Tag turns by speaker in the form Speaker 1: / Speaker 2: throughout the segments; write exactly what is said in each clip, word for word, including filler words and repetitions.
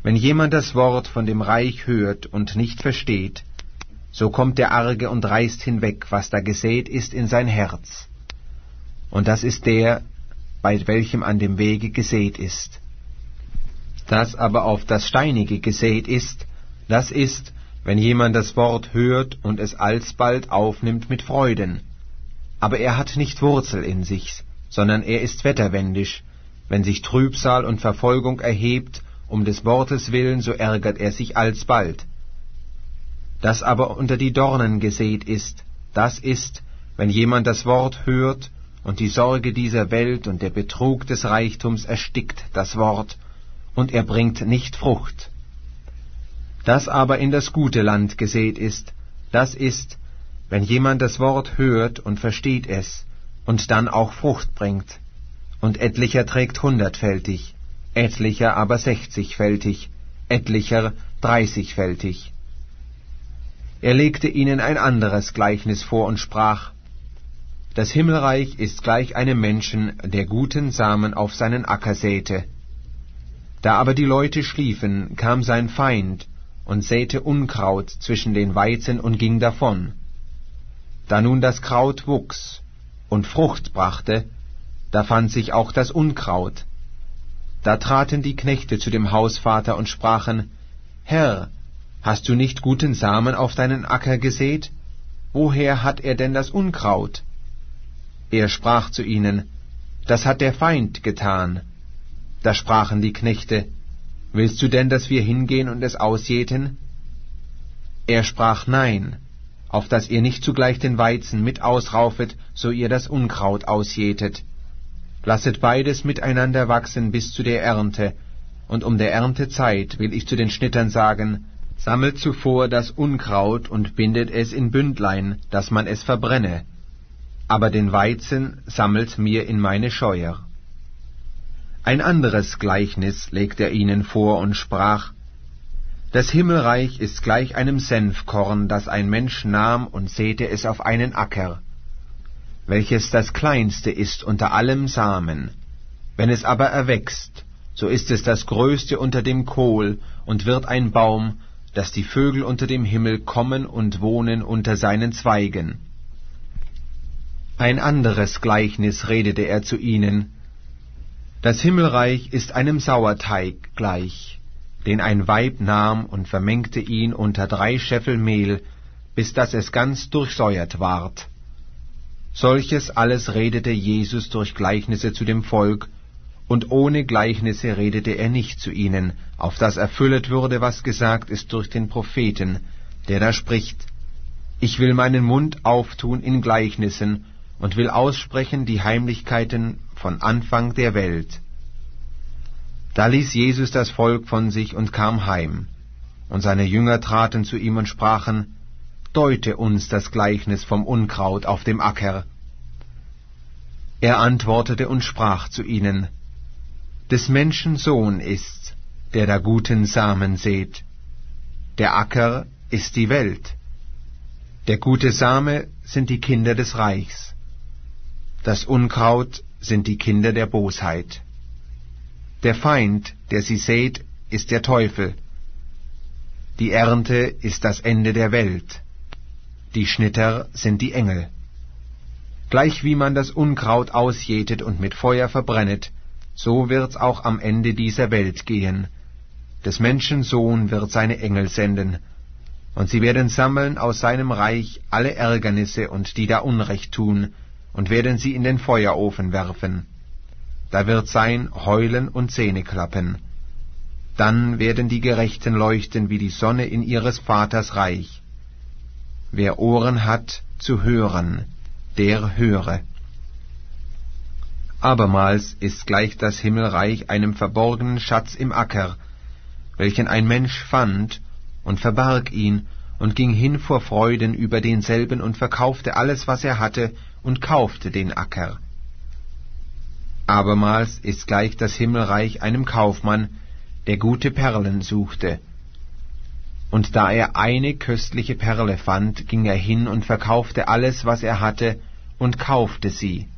Speaker 1: Wenn jemand das Wort von dem Reich hört und nicht versteht, so kommt der Arge und reißt hinweg, was da gesät ist in sein Herz. Und das ist der, bei welchem an dem Wege gesät ist. Das aber auf das Steinige gesät ist, das ist, wenn jemand das Wort hört und es alsbald aufnimmt mit Freuden. Aber er hat nicht Wurzel in sich, sondern er ist wetterwendisch. Wenn sich Trübsal und Verfolgung erhebt, um des Wortes willen, so ärgert er sich alsbald. Das aber unter die Dornen gesät ist, das ist, wenn jemand das Wort hört, und die Sorge dieser Welt und der Betrug des Reichtums erstickt das Wort, und er bringt nicht Frucht. Das aber in das gute Land gesät ist, das ist, wenn jemand das Wort hört und versteht es, und dann auch Frucht bringt. Und etlicher trägt hundertfältig, etlicher aber sechzigfältig, etlicher dreißigfältig. Er legte ihnen ein anderes Gleichnis vor und sprach: Das Himmelreich ist gleich einem Menschen, der guten Samen auf seinen Acker säte. Da aber die Leute schliefen, kam sein Feind und säte Unkraut zwischen den Weizen und ging davon. Da nun das Kraut wuchs und Frucht brachte, da fand sich auch das Unkraut. Da traten die Knechte zu dem Hausvater und sprachen: Herr, hast du nicht guten Samen auf deinen Acker gesät? Woher hat er denn das Unkraut? Er sprach zu ihnen: Das hat der Feind getan. Da sprachen die Knechte: Willst du denn, dass wir hingehen und es ausjäten? Er sprach: Nein, auf dass ihr nicht zugleich den Weizen mit ausraufet, so ihr das Unkraut ausjätet. Lasset beides miteinander wachsen bis zu der Ernte, und um der Erntezeit will ich zu den Schnittern sagen: Sammelt zuvor das Unkraut und bindet es in Bündlein, dass man es verbrenne, aber den Weizen sammelt mir in meine Scheuer. Ein anderes Gleichnis legte er ihnen vor und sprach: Das Himmelreich ist gleich einem Senfkorn, das ein Mensch nahm und säte es auf einen Acker, welches das kleinste ist unter allem Samen. Wenn es aber erwächst, so ist es das größte unter dem Kohl und wird ein Baum, dass die Vögel unter dem Himmel kommen und wohnen unter seinen Zweigen. Ein anderes Gleichnis redete er zu ihnen: Das Himmelreich ist einem Sauerteig gleich, den ein Weib nahm und vermengte ihn unter drei Scheffel Mehl, bis dass es ganz durchsäuert ward. Solches alles redete Jesus durch Gleichnisse zu dem Volk, und ohne Gleichnisse redete er nicht zu ihnen, auf das erfüllet würde, was gesagt ist durch den Propheten, der da spricht: Ich will meinen Mund auftun in Gleichnissen und will aussprechen die Heimlichkeiten von Anfang der Welt. Da ließ Jesus das Volk von sich und kam heim. Und seine Jünger traten zu ihm und sprachen: Deute uns das Gleichnis vom Unkraut auf dem Acker. Er antwortete und sprach zu ihnen: Des Menschen Sohn ist's, der da guten Samen sät. Der Acker ist die Welt. Der gute Same sind die Kinder des Reichs. Das Unkraut sind die Kinder der Bosheit. Der Feind, der sie sät, ist der Teufel. Die Ernte ist das Ende der Welt. Die Schnitter sind die Engel. Gleich wie man das Unkraut ausjätet und mit Feuer verbrennet, so wird's auch am Ende dieser Welt gehen. Des Menschen Sohn wird seine Engel senden, und sie werden sammeln aus seinem Reich alle Ärgernisse und die da Unrecht tun, und werden sie in den Feuerofen werfen. Da wird sein Heulen und Zähneklappen. Dann werden die Gerechten leuchten wie die Sonne in ihres Vaters Reich. Wer Ohren hat, zu hören, der höre. Abermals ist gleich das Himmelreich einem verborgenen Schatz im Acker, welchen ein Mensch fand und verbarg ihn und ging hin vor Freuden über denselben und verkaufte alles, was er hatte, und kaufte den Acker. Abermals ist gleich das Himmelreich einem Kaufmann, der gute Perlen suchte. Und da er eine köstliche Perle fand, ging er hin und verkaufte alles, was er hatte, und kaufte sie.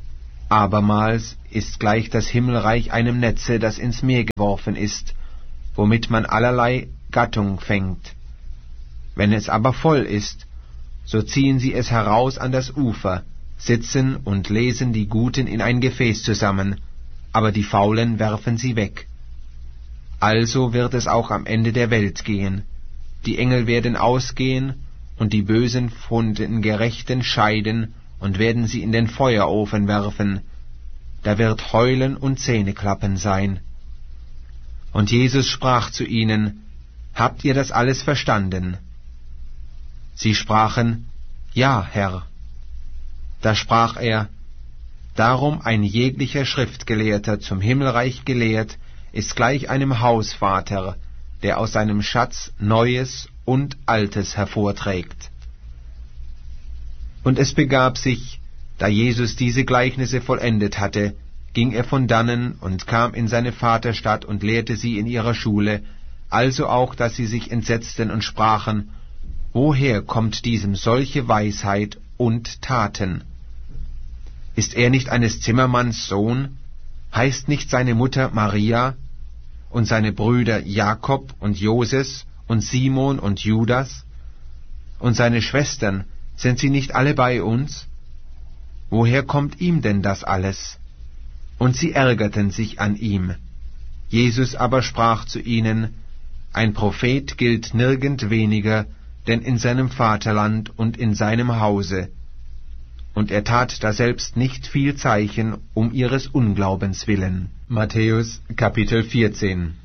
Speaker 1: Abermals ist gleich das Himmelreich einem Netze, das ins Meer geworfen ist, womit man allerlei Gattung fängt. Wenn es aber voll ist, so ziehen sie es heraus an das Ufer, sitzen und lesen die Guten in ein Gefäß zusammen, aber die Faulen werfen sie weg. Also wird es auch am Ende der Welt gehen. Die Engel werden ausgehen und die Bösen von den Gerechten scheiden und werden sie in den Feuerofen werfen. Da wird Heulen und Zähneklappen sein. Und Jesus sprach zu ihnen: Habt ihr das alles verstanden? Sie sprachen: Ja, Herr. Da sprach er: Darum ein jeglicher Schriftgelehrter zum Himmelreich gelehrt, ist gleich einem Hausvater, der aus seinem Schatz Neues und Altes hervorträgt. Und es begab sich, da Jesus diese Gleichnisse vollendet hatte, ging er von dannen und kam in seine Vaterstadt und lehrte sie in ihrer Schule, also auch, dass sie sich entsetzten und sprachen: Woher kommt diesem solche Weisheit und Taten? Ist er nicht eines Zimmermanns Sohn? Heißt nicht seine Mutter Maria? Und seine Brüder Jakob und Joses und Simon und Judas? Und seine Schwestern, sind sie nicht alle bei uns? Woher kommt ihm denn das alles? Und sie ärgerten sich an ihm. Jesus aber sprach zu ihnen: Ein Prophet gilt nirgend weniger, denn in seinem Vaterland und in seinem Hause. Und er tat daselbst nicht viel Zeichen um ihres Unglaubens willen. Matthäus Kapitel vierzehn.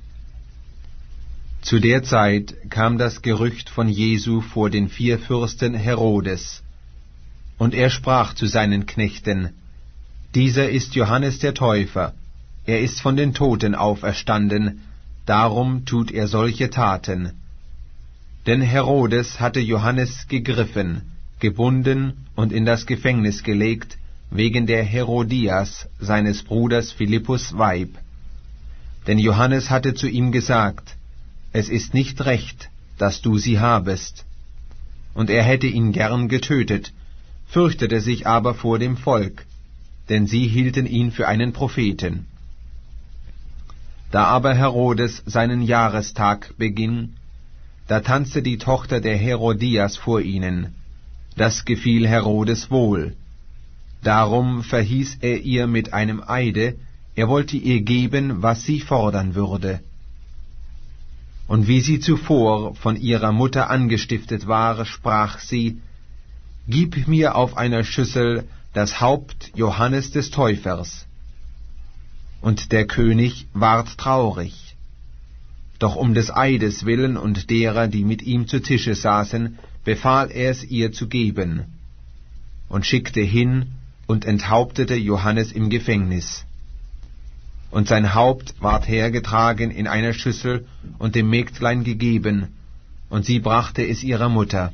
Speaker 1: Zu der Zeit kam das Gerücht von Jesu vor den vier Fürsten Herodes. Und er sprach zu seinen Knechten: Dieser ist Johannes der Täufer, er ist von den Toten auferstanden, darum tut er solche Taten. Denn Herodes hatte Johannes gegriffen, gebunden und in das Gefängnis gelegt, wegen der Herodias, seines Bruders Philippus' Weib. Denn Johannes hatte zu ihm gesagt: Es ist nicht recht, dass du sie habest. Und er hätte ihn gern getötet, fürchtete sich aber vor dem Volk, denn sie hielten ihn für einen Propheten. Da aber Herodes seinen Jahrestag beging, da tanzte die Tochter der Herodias vor ihnen. Das gefiel Herodes wohl. Darum verhieß er ihr mit einem Eide, er wollte ihr geben, was sie fordern würde. Und wie sie zuvor von ihrer Mutter angestiftet war, sprach sie: Gib mir auf einer Schüssel das Haupt Johannes des Täufers. Und der König ward traurig. Doch um des Eides willen und derer, die mit ihm zu Tische saßen, befahl er es ihr zu geben, und schickte hin und enthauptete Johannes im Gefängnis. Und sein Haupt ward hergetragen in einer Schüssel und dem Mägdlein gegeben, und sie brachte es ihrer Mutter.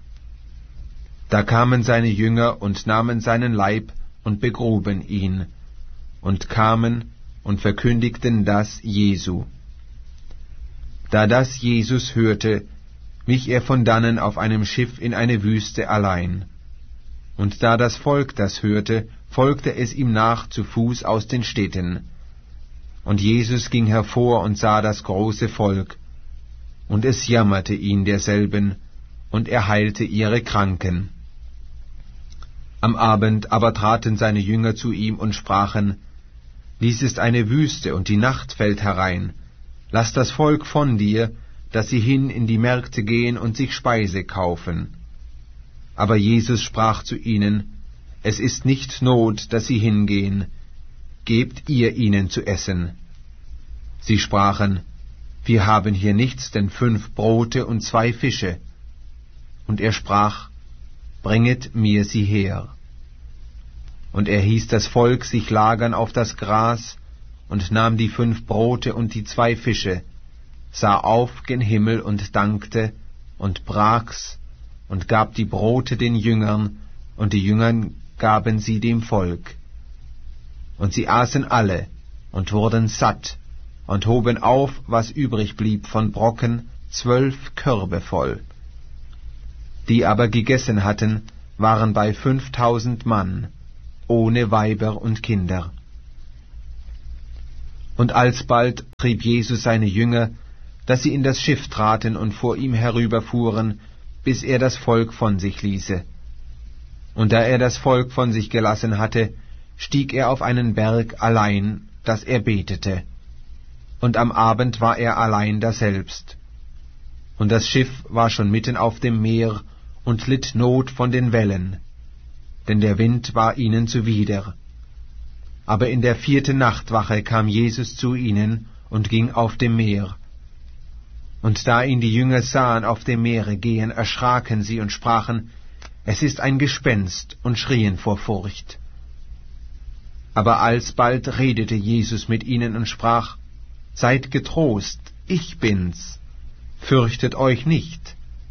Speaker 1: Da kamen seine Jünger und nahmen seinen Leib und begruben ihn, und kamen und verkündigten das Jesu. Da das Jesus hörte, wich er von dannen auf einem Schiff in eine Wüste allein. Und da das Volk das hörte, folgte es ihm nach zu Fuß aus den Städten. Und Jesus ging hervor und sah das große Volk, und es jammerte ihn derselben, und er heilte ihre Kranken. Am Abend aber traten seine Jünger zu ihm und sprachen: Dies ist eine Wüste, und die Nacht fällt herein. Lass das Volk von dir, dass sie hin in die Märkte gehen und sich Speise kaufen. Aber Jesus sprach zu ihnen: Es ist nicht Not, dass sie hingehen, gebt ihr ihnen zu essen. Sie sprachen: Wir haben hier nichts, denn fünf Brote und zwei Fische. Und er sprach: Bringet mir sie her. Und er hieß das Volk sich lagern auf das Gras, und nahm die fünf Brote und die zwei Fische, sah auf gen Himmel und dankte, und brach's, und gab die Brote den Jüngern, und die Jünger gaben sie dem Volk. Und sie aßen alle, und wurden satt, und hoben auf, was übrig blieb von Brocken, zwölf Körbe voll. Die aber gegessen hatten, waren bei fünftausend Mann, ohne Weiber und Kinder. Und alsbald trieb Jesus seine Jünger, dass sie in das Schiff traten und vor ihm herüberfuhren, bis er das Volk von sich ließe. Und da er das Volk von sich gelassen hatte, stieg er auf einen Berg allein, dass er betete. Und am Abend war er allein daselbst. Und das Schiff war schon mitten auf dem Meer und litt Not von den Wellen, denn der Wind war ihnen zuwider. Aber in der vierten Nachtwache kam Jesus zu ihnen und ging auf dem Meer. Und da ihn die Jünger sahen auf dem Meere gehen, erschraken sie und sprachen, es ist ein Gespenst, und schrien vor Furcht. Aber alsbald redete Jesus mit ihnen und sprach, seid getrost, ich bin's, fürchtet euch nicht.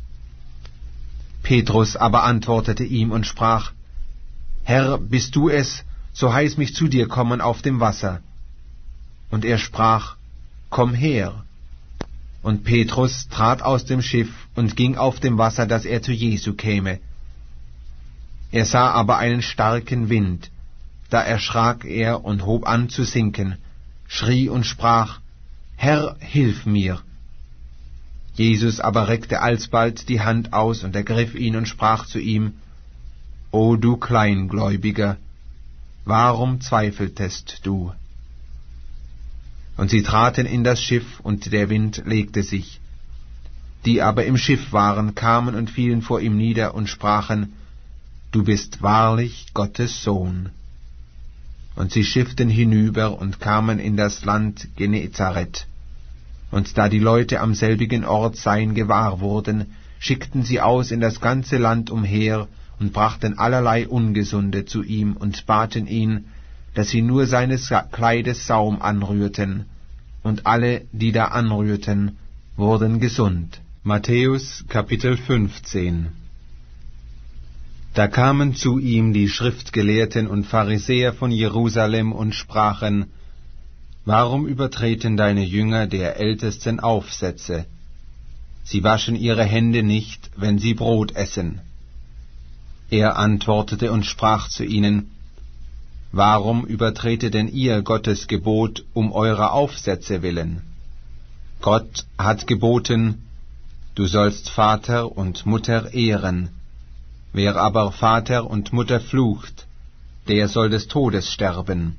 Speaker 1: Petrus aber antwortete ihm und sprach, Herr, bist du es, so heiß mich zu dir kommen auf dem Wasser. Und er sprach, komm her. Und Petrus trat aus dem Schiff und ging auf dem Wasser, dass er zu Jesu käme. Er sah aber einen starken Wind, da erschrak er und hob an zu sinken, schrie und sprach, Herr, hilf mir. Jesus aber reckte alsbald die Hand aus und ergriff ihn und sprach zu ihm, O du Kleingläubiger, warum zweifeltest du? Und sie traten in das Schiff, und der Wind legte sich. Die aber im Schiff waren, kamen und fielen vor ihm nieder und sprachen, Du bist wahrlich Gottes Sohn. Und sie schifften hinüber und kamen in das Land Genezareth. Und da die Leute am selbigen Ort sein gewahr wurden, schickten sie aus in das ganze Land umher und brachten allerlei Ungesunde zu ihm und baten ihn, dass sie nur seines Kleides Saum anrührten. Und alle, die da anrührten, wurden gesund. Matthäus Kapitel fünfzehn. Da kamen zu ihm die Schriftgelehrten und Pharisäer von Jerusalem und sprachen, Warum übertreten deine Jünger der Ältesten Aufsätze? Sie waschen ihre Hände nicht, wenn sie Brot essen. Er antwortete und sprach zu ihnen, Warum übertretet denn ihr Gottes Gebot um eurer Aufsätze willen? Gott hat geboten, du sollst Vater und Mutter ehren. Wer aber Vater und Mutter flucht, der soll des Todes sterben.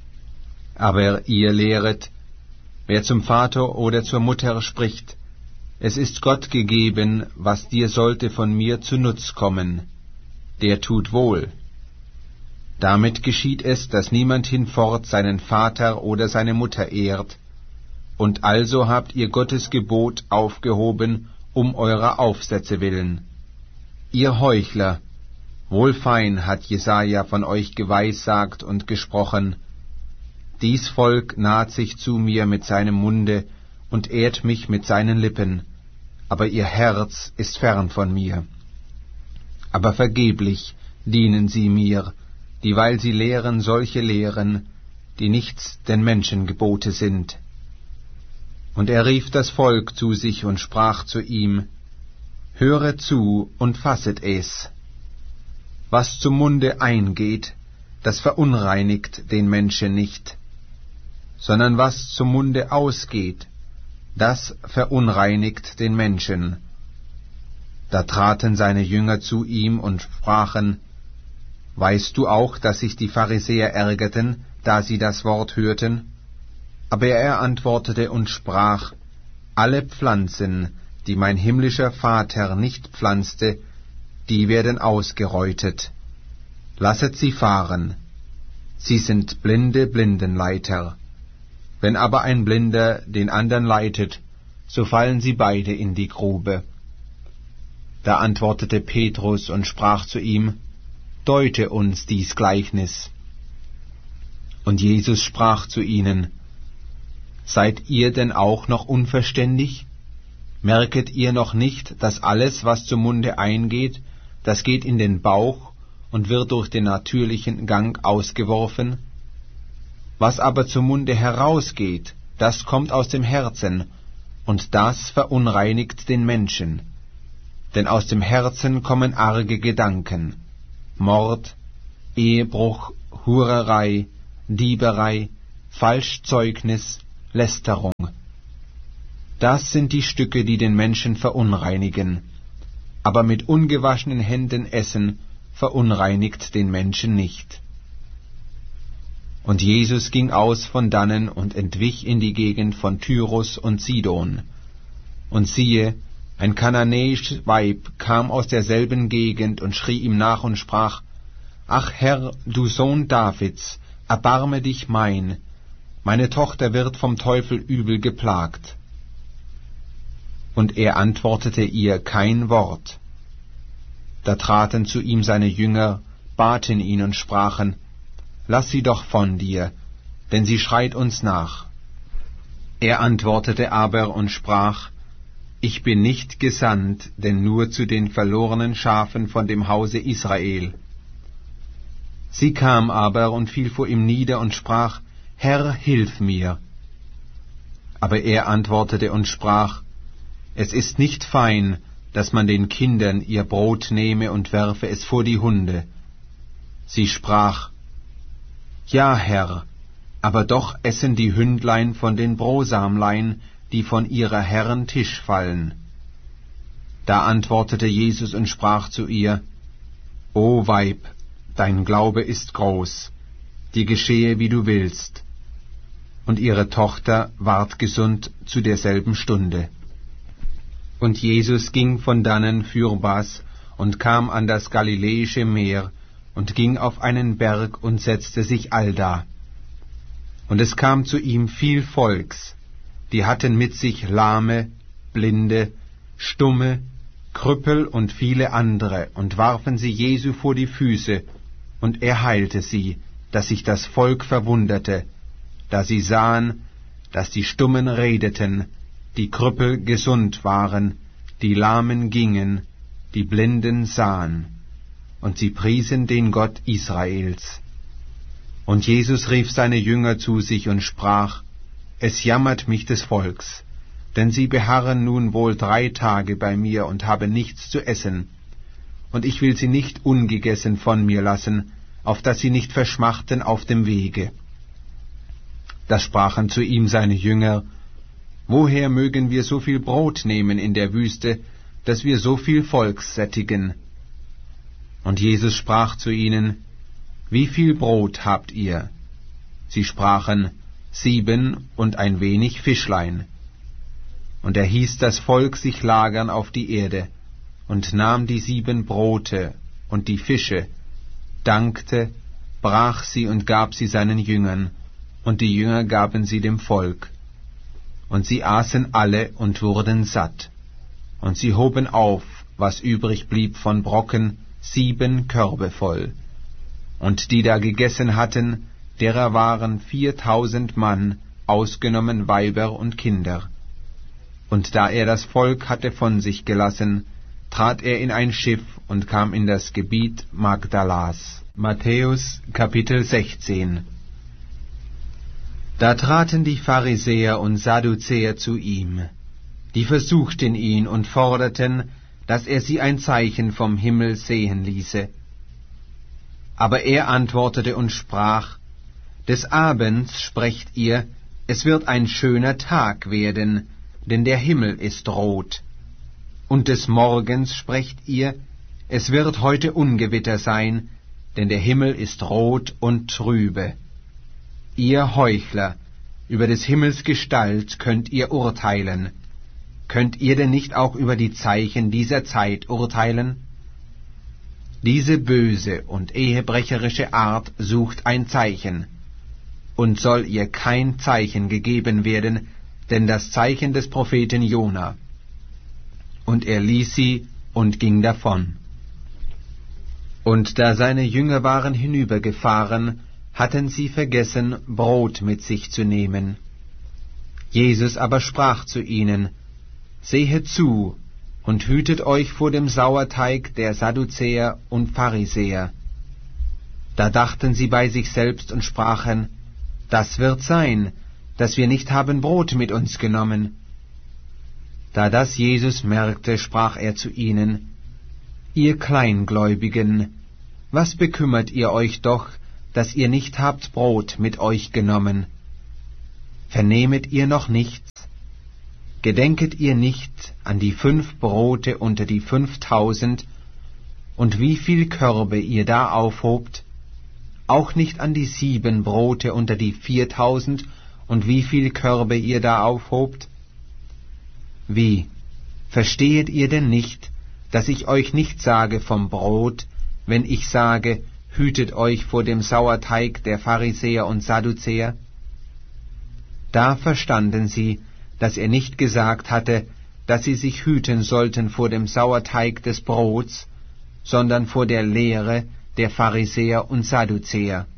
Speaker 1: Aber ihr lehret, wer zum Vater oder zur Mutter spricht, es ist Gott gegeben, was dir sollte von mir zu Nutz kommen, der tut wohl. Damit geschieht es, dass niemand hinfort seinen Vater oder seine Mutter ehrt, und also habt ihr Gottes Gebot aufgehoben, um eurer Aufsätze willen. Ihr Heuchler, wohlfein hat Jesaja von euch geweissagt und gesprochen, dies Volk naht sich zu mir mit seinem Munde und ehrt mich mit seinen Lippen, aber ihr Herz ist fern von mir. Aber vergeblich dienen sie mir, dieweil sie lehren solche Lehren, die nichts den Menschen Gebote sind. Und er rief das Volk zu sich und sprach zu ihm, Höret zu und fasset es. Was zum Munde eingeht, das verunreinigt den Menschen nicht, sondern was zum Munde ausgeht, das verunreinigt den Menschen. Da traten seine Jünger zu ihm und sprachen, Weißt du auch, dass sich die Pharisäer ärgerten, da sie das Wort hörten? Aber er antwortete und sprach, Alle Pflanzen, die mein himmlischer Vater nicht pflanzte, die werden ausgereutet. Lasset sie fahren. Sie sind blinde Blindenleiter. Wenn aber ein Blinder den andern leitet, so fallen sie beide in die Grube. Da antwortete Petrus und sprach zu ihm, Deute uns dies Gleichnis. Und Jesus sprach zu ihnen, Seid ihr denn auch noch unverständig? Merket ihr noch nicht, dass alles, was zum Munde eingeht, das geht in den Bauch und wird durch den natürlichen Gang ausgeworfen? Was aber zum Munde herausgeht, das kommt aus dem Herzen, und das verunreinigt den Menschen. Denn aus dem Herzen kommen arge Gedanken, Mord, Ehebruch, Hurerei, Dieberei, Falschzeugnis, Lästerung. Das sind die Stücke, die den Menschen verunreinigen. Aber mit ungewaschenen Händen essen verunreinigt den Menschen nicht. Und Jesus ging aus von dannen und entwich in die Gegend von Tyrus und Sidon. Und siehe, ein kananäisches Weib kam aus derselben Gegend und schrie ihm nach und sprach: »Ach Herr, du Sohn Davids, erbarme dich mein, meine Tochter wird vom Teufel übel geplagt.« Und er antwortete ihr kein Wort. Da traten zu ihm seine Jünger, baten ihn und sprachen: »Lass sie doch von dir, denn sie schreit uns nach.« Er antwortete aber und sprach: »Ich bin nicht gesandt, denn nur zu den verlorenen Schafen von dem Hause Israel.« Sie kam aber und fiel vor ihm nieder und sprach: »Herr, hilf mir!« Aber er antwortete und sprach: »Es ist nicht fein, dass man den Kindern ihr Brot nehme und werfe es vor die Hunde.« Sie sprach: »Ja, Herr, aber doch essen die Hündlein von den Brosamlein, die von ihrer Herren Tisch fallen.« Da antwortete Jesus und sprach zu ihr: »O Weib, dein Glaube ist groß, dir geschehe, wie du willst.« Und ihre Tochter ward gesund zu derselben Stunde. Und Jesus ging von dannen fürbas und kam an das Galiläische Meer und ging auf einen Berg und setzte sich allda. Und es kam zu ihm viel Volks, die hatten mit sich Lahme, Blinde, Stumme, Krüppel und viele andere, und warfen sie Jesu vor die Füße, und er heilte sie, dass sich das Volk verwunderte, da sie sahen, dass die Stummen redeten, die Krüppel gesund waren, die Lahmen gingen, die Blinden sahen, und sie priesen den Gott Israels. Und Jesus rief seine Jünger zu sich und sprach: Es jammert mich des Volks, denn sie beharren nun wohl drei Tage bei mir und haben nichts zu essen, und ich will sie nicht ungegessen von mir lassen, auf dass sie nicht verschmachten auf dem Wege. Da sprachen zu ihm seine Jünger: Woher mögen wir so viel Brot nehmen in der Wüste, dass wir so viel Volk sättigen? Und Jesus sprach zu ihnen: Wie viel Brot habt ihr? Sie sprachen: Sieben und ein wenig Fischlein. Und er hieß das Volk sich lagern auf die Erde, und nahm die sieben Brote und die Fische, dankte, brach sie und gab sie seinen Jüngern, und die Jünger gaben sie dem Volk. Und sie aßen alle und wurden satt. Und sie hoben auf, was übrig blieb von Brocken, sieben Körbe voll. Und die da gegessen hatten, derer waren viertausend Mann, ausgenommen Weiber und Kinder. Und da er das Volk hatte von sich gelassen, trat er in ein Schiff und kam in das Gebiet Magdalas. Matthäus Kapitel sechzehn. Da traten die Pharisäer und Sadduzäer zu ihm. Die versuchten ihn und forderten, dass er sie ein Zeichen vom Himmel sehen ließe. Aber er antwortete und sprach: Des Abends sprecht ihr, es wird ein schöner Tag werden, denn der Himmel ist rot. Und des Morgens sprecht ihr, es wird heute Ungewitter sein, denn der Himmel ist rot und trübe. Ihr Heuchler, über des Himmels Gestalt könnt ihr urteilen. Könnt ihr denn nicht auch über die Zeichen dieser Zeit urteilen? Diese böse und ehebrecherische Art sucht ein Zeichen. Und soll ihr kein Zeichen gegeben werden, denn das Zeichen des Propheten Jona. Und er ließ sie und ging davon. Und da seine Jünger waren hinübergefahren, hatten sie vergessen, Brot mit sich zu nehmen. Jesus aber sprach zu ihnen: Sehet zu und hütet euch vor dem Sauerteig der Sadduzäer und Pharisäer. Da dachten sie bei sich selbst und sprachen: Das wird sein, dass wir nicht haben Brot mit uns genommen. Da das Jesus merkte, sprach er zu ihnen: Ihr Kleingläubigen, was bekümmert ihr euch doch, dass ihr nicht habt Brot mit euch genommen? Vernehmet ihr noch nichts? Gedenket ihr nicht an die fünf Brote unter die fünftausend und wie viel Körbe ihr da aufhobt? Auch nicht an die sieben Brote unter die viertausend und wie viel Körbe ihr da aufhobt? Wie, verstehet ihr denn nicht, dass ich euch nicht sage vom Brot, wenn ich sage, hütet euch vor dem Sauerteig der Pharisäer und Sadduzäer? Da verstanden sie, dass er nicht gesagt hatte, dass sie sich hüten sollten vor dem Sauerteig des Brots, sondern vor der Lehre der Pharisäer und Sadduzäer.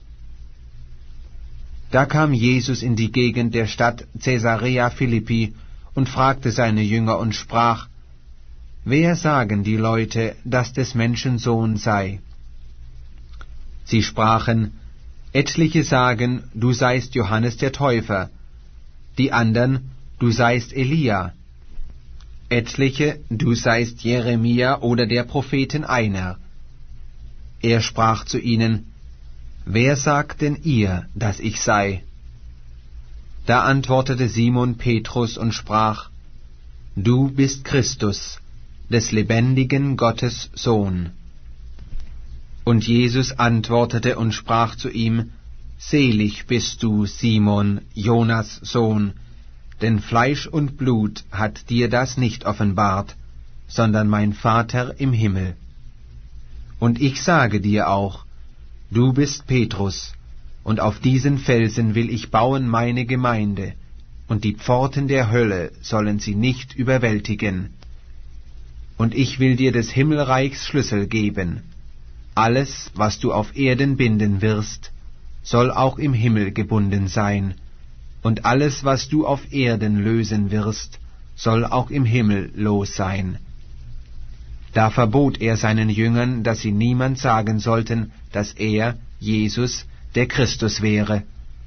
Speaker 1: Da kam Jesus in die Gegend der Stadt Caesarea Philippi und fragte seine Jünger und sprach, »Wer sagen die Leute, dass des Menschen Sohn sei?« Sie sprachen, »Etliche sagen, du seist Johannes der Täufer, die andern, du seist Elia, etliche, du seist Jeremia oder der Propheten einer.« Er sprach zu ihnen, »Wer sagt denn ihr, dass ich sei?« Da antwortete Simon Petrus und sprach, »Du bist Christus, des lebendigen Gottes Sohn.« Und Jesus antwortete und sprach zu ihm, »Selig bist du, Simon, Jonas Sohn, denn Fleisch und Blut hat dir das nicht offenbart, sondern mein Vater im Himmel. Und ich sage dir auch, du bist Petrus, und auf diesen Felsen will ich bauen meine Gemeinde, und die Pforten der Hölle sollen sie nicht überwältigen. Und ich will dir des Himmelreichs Schlüssel geben. Alles, was du auf Erden binden wirst, soll auch im Himmel gebunden sein, und alles, was du auf Erden lösen wirst, soll auch im Himmel los sein. Da verbot er seinen Jüngern, dass sie niemand sagen sollten, dass er, Jesus, der Christus wäre.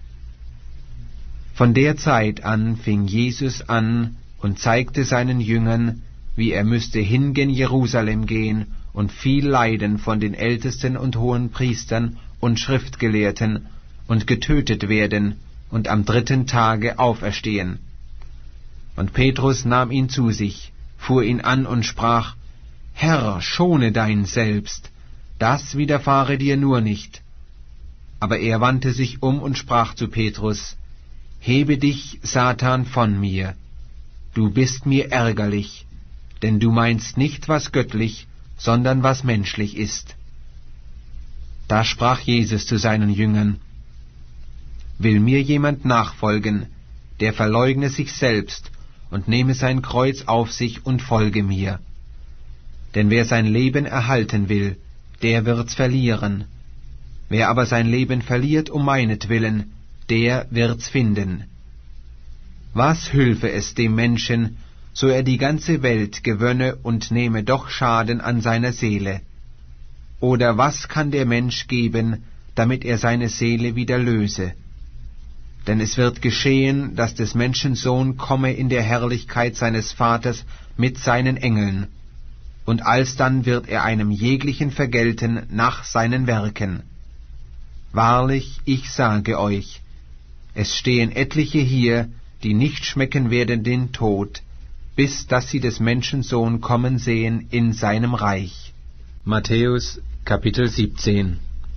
Speaker 1: Von der Zeit an fing Jesus an und zeigte seinen Jüngern, wie er müsste hingehen Jerusalem gehen und viel leiden von den Ältesten und hohen Priestern und Schriftgelehrten und getötet werden und am dritten Tage auferstehen. Und Petrus nahm ihn zu sich, fuhr ihn an und sprach, »Herr, schone dein Selbst, das widerfahre dir nur nicht.« Aber er wandte sich um und sprach zu Petrus, »Hebe dich, Satan, von mir, du bist mir ärgerlich, denn du meinst nicht, was göttlich, sondern was menschlich ist.« Da sprach Jesus zu seinen Jüngern, »Will mir jemand nachfolgen, der verleugne sich selbst und nehme sein Kreuz auf sich und folge mir. Denn wer sein Leben erhalten will, der wird's verlieren. Wer aber sein Leben verliert um meinetwillen, der wird's finden. Was hülfe es dem Menschen, so er die ganze Welt gewönne und nehme doch Schaden an seiner Seele? Oder was kann der Mensch geben, damit er seine Seele wieder löse? Denn es wird geschehen, dass des Menschen Sohn komme in der Herrlichkeit seines Vaters mit seinen Engeln, und alsdann wird er einem jeglichen vergelten nach seinen Werken. Wahrlich, ich sage euch, es stehen etliche hier, die nicht schmecken werden den Tod, bis dass sie des Menschen Sohn kommen sehen in seinem Reich.« Matthäus Kapitel siebzehn.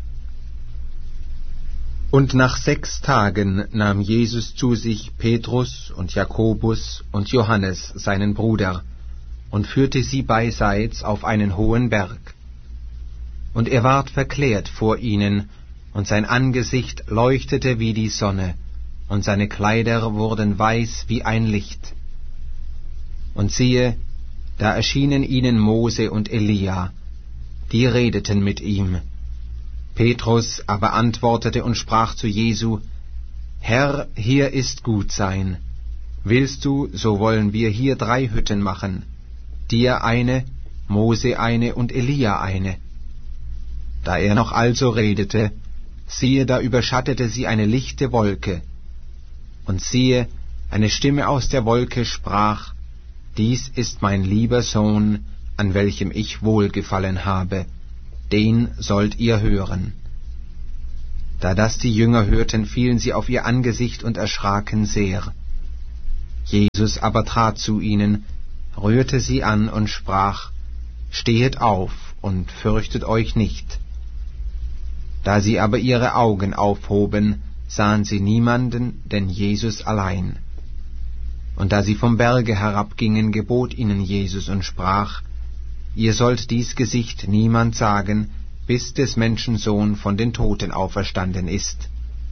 Speaker 1: Und nach sechs Tagen nahm Jesus zu sich Petrus und Jakobus und Johannes, seinen Bruder, und führte sie beiseits auf einen hohen Berg. Und er ward verklärt vor ihnen, und sein Angesicht leuchtete wie die Sonne, und seine Kleider wurden weiß wie ein Licht. Und siehe, da erschienen ihnen Mose und Elia, die redeten mit ihm. Petrus aber antwortete und sprach zu Jesu, »Herr, hier ist gut sein. Willst du, so wollen wir hier drei Hütten machen, dir eine, Mose eine und Elia eine.« Da er noch also redete, siehe, da überschattete sie eine lichte Wolke. Und siehe, eine Stimme aus der Wolke sprach, »Dies ist mein lieber Sohn, an welchem ich wohlgefallen habe, den sollt ihr hören.« Da das die Jünger hörten, fielen sie auf ihr Angesicht und erschraken sehr. Jesus aber trat zu ihnen, rührte sie an und sprach: Stehet auf und fürchtet euch nicht. Da sie aber ihre Augen aufhoben, sahen sie niemanden, denn Jesus allein. Und da sie vom Berge herabgingen, gebot ihnen Jesus und sprach: Ihr sollt dies Gesicht niemand sagen, bis des Menschen Sohn von den Toten auferstanden ist.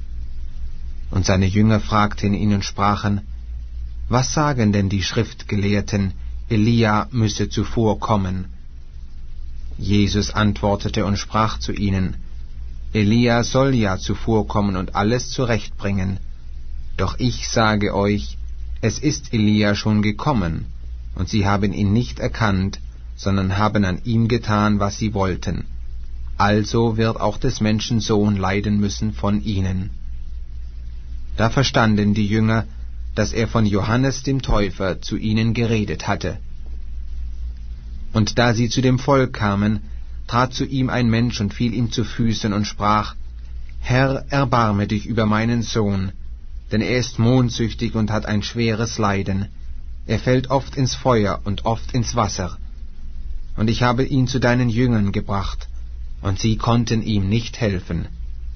Speaker 1: Und seine Jünger fragten ihn und sprachen: Was sagen denn die Schriftgelehrten? Elia müsse zuvor kommen. Jesus antwortete und sprach zu ihnen: Elia soll ja zuvor kommen und alles zurechtbringen. Doch ich sage euch, es ist Elia schon gekommen, und sie haben ihn nicht erkannt, sondern haben an ihm getan, was sie wollten. Also wird auch des Menschen Sohn leiden müssen von ihnen. Da verstanden die Jünger, dass er von Johannes dem Täufer zu ihnen geredet hatte. Und da sie zu dem Volk kamen, trat zu ihm ein Mensch und fiel ihm zu Füßen und sprach: Herr, erbarme dich über meinen Sohn, denn er ist mondsüchtig und hat ein schweres Leiden. Er fällt oft ins Feuer und oft ins Wasser. Und ich habe ihn zu deinen Jüngern gebracht, und sie konnten ihm nicht helfen.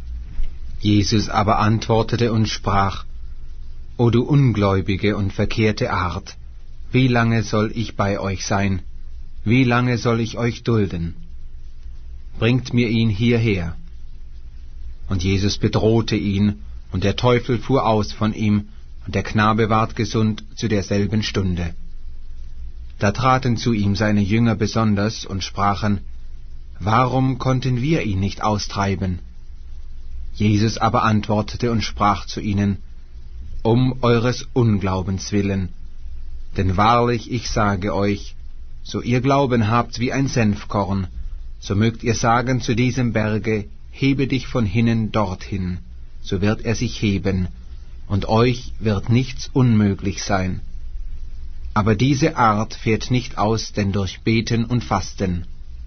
Speaker 1: Jesus aber antwortete und sprach: O du ungläubige und verkehrte Art, wie lange soll ich bei euch sein? Wie lange soll ich euch dulden? Bringt mir ihn hierher. Und Jesus bedrohte ihn, und der Teufel fuhr aus von ihm, und der Knabe ward gesund zu derselben Stunde. Da traten zu ihm seine Jünger besonders und sprachen: Warum konnten wir ihn nicht austreiben? Jesus aber antwortete und sprach zu ihnen: Um eures Unglaubens willen. Denn wahrlich, ich sage euch, so ihr Glauben habt wie ein Senfkorn, so mögt ihr sagen zu diesem Berge: Hebe dich von hinnen dorthin, so wird er sich heben, und euch wird nichts unmöglich sein. Aber diese Art fährt nicht aus, denn durch Beten und Fasten.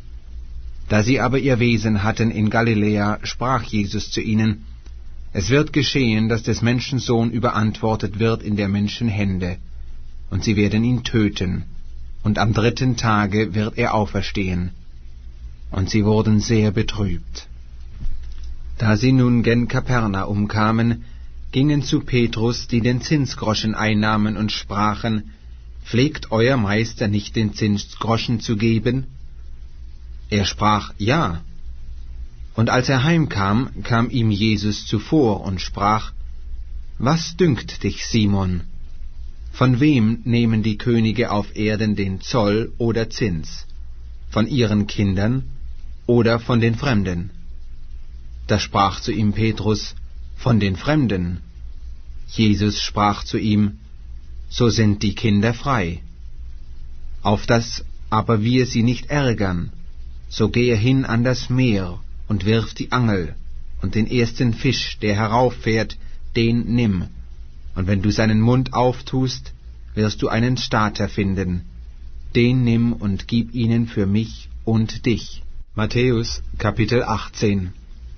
Speaker 1: Da sie aber ihr Wesen hatten in Galiläa, sprach Jesus zu ihnen: Es wird geschehen, dass des Menschen Sohn überantwortet wird in der Menschen Hände, und sie werden ihn töten, und am dritten Tage wird er auferstehen. Und sie wurden sehr betrübt. Da sie nun gen Kapernaum kamen, gingen zu Petrus, die den Zinsgroschen einnahmen, und sprachen: Pflegt euer Meister nicht den Zinsgroschen zu geben? Er sprach: Ja. Und als er heimkam, kam ihm Jesus zuvor und sprach: Was dünkt dich, Simon? Von wem nehmen die Könige auf Erden den Zoll oder Zins? Von ihren Kindern oder von den Fremden? Da sprach zu ihm Petrus: Von den Fremden. Jesus sprach zu ihm: So sind die Kinder frei. Auf dass aber wir sie nicht ärgern, so gehe hin an das Meer und wirf die Angel, und den ersten Fisch, der herauffährt, den nimm. Und wenn du seinen Mund auftust, wirst du einen Stater finden. Den nimm und gib ihnen für mich und dich. Matthäus Kapitel achtzehn.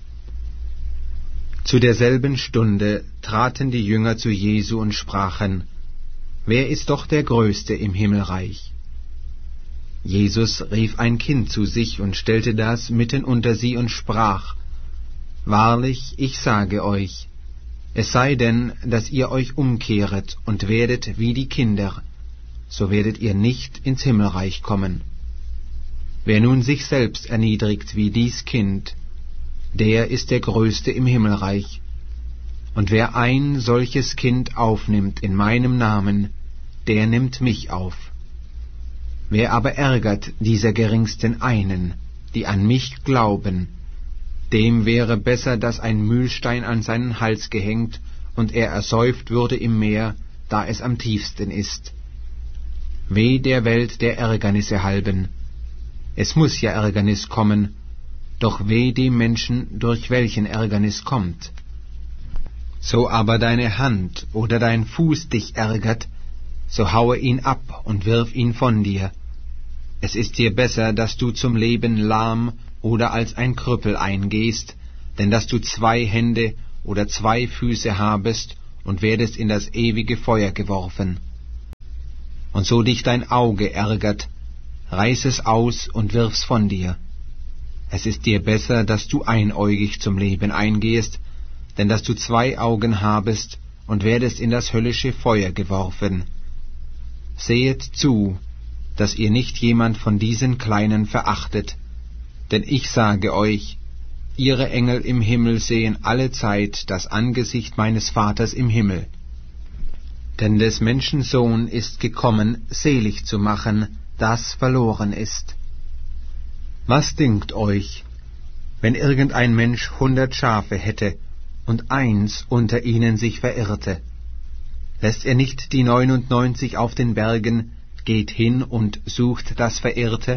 Speaker 1: Zu derselben Stunde traten die Jünger zu Jesu und sprachen: Wer ist doch der Größte im Himmelreich? Jesus rief ein Kind zu sich und stellte das mitten unter sie und sprach: Wahrlich, ich sage euch, es sei denn, dass ihr euch umkehret und werdet wie die Kinder, so werdet ihr nicht ins Himmelreich kommen. Wer nun sich selbst erniedrigt wie dies Kind, der ist der Größte im Himmelreich. Und wer ein solches Kind aufnimmt in meinem Namen, der nimmt mich auf. Wer aber ärgert dieser geringsten einen, die an mich glauben, dem wäre besser, dass ein Mühlstein an seinen Hals gehängt und er ersäuft würde im Meer, da es am tiefsten ist. Weh der Welt der Ärgernisse halben. Es muß ja Ärgernis kommen, doch weh dem Menschen, durch welchen Ärgernis kommt. So aber deine Hand oder dein Fuß dich ärgert, so haue ihn ab und wirf ihn von dir. Es ist dir besser, dass du zum Leben lahm oder als ein Krüppel eingehst, denn dass du zwei Hände oder zwei Füße habest und werdest in das ewige Feuer geworfen. Und so dich dein Auge ärgert, reiß es aus und wirf's von dir. Es ist dir besser, dass du einäugig zum Leben eingehst, denn dass du zwei Augen habest und werdest in das höllische Feuer geworfen. Sehet zu, dass ihr nicht jemand von diesen Kleinen verachtet, denn ich sage euch, ihre Engel im Himmel sehen allezeit das Angesicht meines Vaters im Himmel. Denn des Menschen Sohn ist gekommen, selig zu machen, das verloren ist. Was dünkt euch, wenn irgendein Mensch hundert Schafe hätte und eins unter ihnen sich verirrte? Lässt er nicht die neunundneunzig auf den Bergen, geht hin und sucht das Verirrte?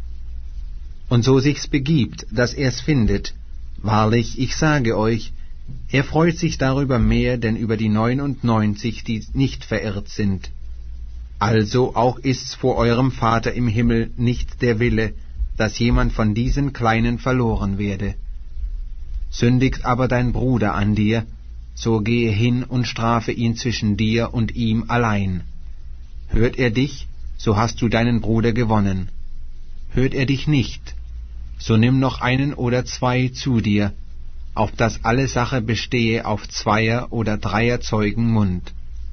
Speaker 1: Und so sich's begibt, dass er's findet, wahrlich, ich sage euch, er freut sich darüber mehr, denn über die neunundneunzig, die nicht verirrt sind. Also auch ist's vor eurem Vater im Himmel nicht der Wille, dass jemand von diesen Kleinen verloren werde. Sündigt aber dein Bruder an dir, so gehe hin und strafe ihn zwischen dir und ihm allein. Hört er dich, so hast du deinen Bruder gewonnen. Hört er dich nicht, so nimm noch einen oder zwei zu dir, auf dass alle Sache bestehe auf Zweier- oder Dreier-Zeugen Mund.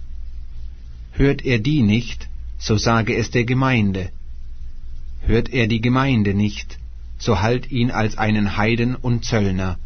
Speaker 1: Hört er die nicht, so sage es der Gemeinde. Hört er die Gemeinde nicht, so halt ihn als einen Heiden und Zöllner.